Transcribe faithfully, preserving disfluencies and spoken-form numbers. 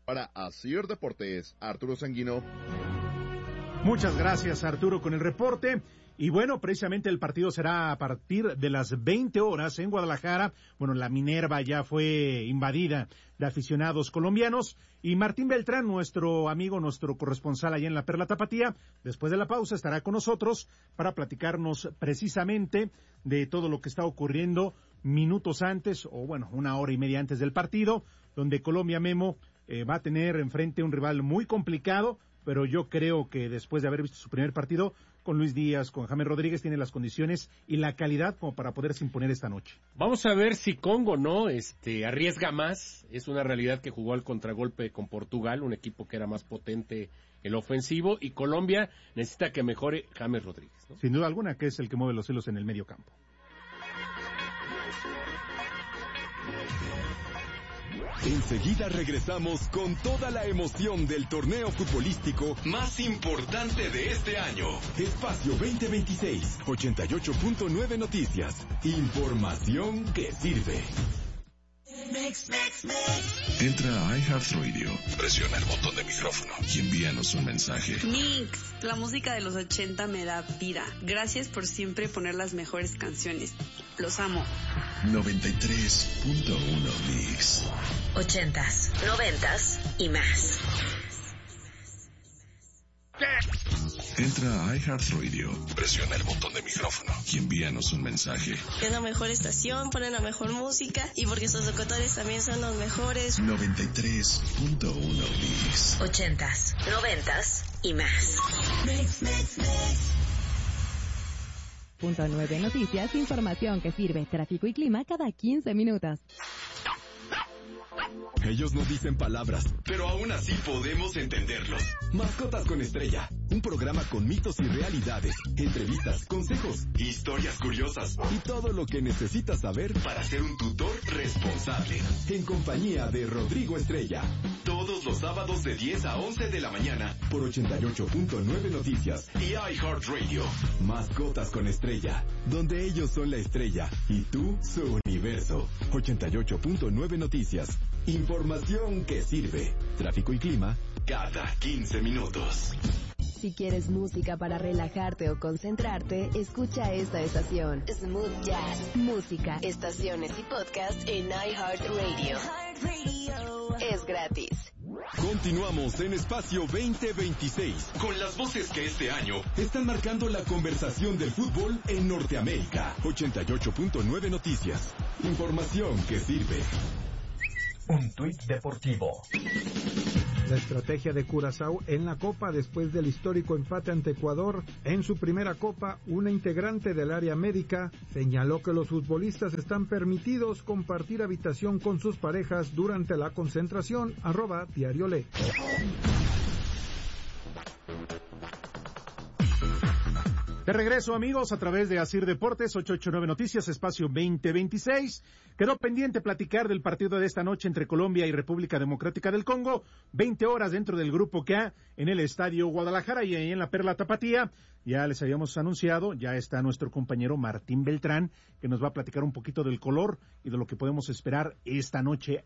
Para Asir Deportes, Arturo Sanguino. Muchas gracias, Arturo, con el reporte. Y bueno, precisamente el partido será a partir de las veinte horas en Guadalajara. Bueno, la Minerva ya fue invadida de aficionados colombianos. Y Martín Beltrán, nuestro amigo, nuestro corresponsal allá en la Perla Tapatía, después de la pausa estará con nosotros para platicarnos precisamente de todo lo que está ocurriendo minutos antes, o bueno, una hora y media antes del partido, donde Colombia, Memo, eh, va a tener enfrente un rival muy complicado, pero yo creo que después de haber visto su primer partido con Luis Díaz, con James Rodríguez, tiene las condiciones y la calidad como para poderse imponer esta noche. Vamos a ver si Congo, ¿no? Este, arriesga más. Es una realidad que jugó al contragolpe con Portugal, un equipo que era más potente en lo ofensivo, y Colombia necesita que mejore James Rodríguez, ¿no? Sin duda alguna, que es el que mueve los hilos en el medio campo. Enseguida regresamos con toda la emoción del torneo futbolístico más importante de este año. Espacio veinte veintiséis, ochenta y ocho punto nueve Noticias. Información que sirve. Mix, mix, mix. Entra a iHeartRadio, presiona el botón de micrófono y envíanos un mensaje. Mix, la música de los ochenta me da vida. Gracias por siempre poner las mejores canciones. Los amo. noventa y tres punto uno Mix. Ochentas, noventas y más. Entra a iHeartRadio, presiona el botón de micrófono y envíanos un mensaje. Es la mejor estación, ponen la mejor música y porque sus locutores también son los mejores. noventa y tres punto uno Mix. Ochentas, noventas y más. Mix, mix, mix. Punto nueve Noticias, información que sirve. Tráfico y clima cada quince minutos. Ellos no dicen palabras, pero aún así podemos entenderlos. Mascotas con Estrella, un programa con mitos y realidades, entrevistas, consejos, historias curiosas y todo lo que necesitas saber para ser un tutor responsable. En compañía de Rodrigo Estrella. Todos los sábados de diez a once de la mañana por ochenta y ocho punto nueve Noticias y iHeartRadio. Mascotas con Estrella, donde ellos son la estrella y tú su universo. ochenta y ocho punto nueve Noticias. Información que sirve. Tráfico y clima cada quince minutos. Si quieres música para relajarte o concentrarte, escucha esta estación. Smooth Jazz. Música, estaciones y podcast en iHeartRadio. Es gratis. Continuamos en Espacio veinte veintiséis con las voces que este año están marcando la conversación del fútbol en Norteamérica. ochenta y ocho punto nueve Noticias. Información que sirve. Un tuit deportivo. La estrategia de Curazao en la Copa después del histórico empate ante Ecuador. En su primera Copa, una integrante del área médica señaló que los futbolistas están permitidos compartir habitación con sus parejas durante la concentración. Arroba Diario Le. De regreso, amigos, a través de Asir Deportes, ochocientos ochenta y nueve Noticias, espacio veinte veintiséis. Quedó pendiente platicar del partido de esta noche entre Colombia y República Democrática del Congo. veinte horas dentro del Grupo K en el Estadio Guadalajara y ahí en la Perla Tapatía. Ya les habíamos anunciado, ya está nuestro compañero Martín Beltrán, que nos va a platicar un poquito del color y de lo que podemos esperar esta noche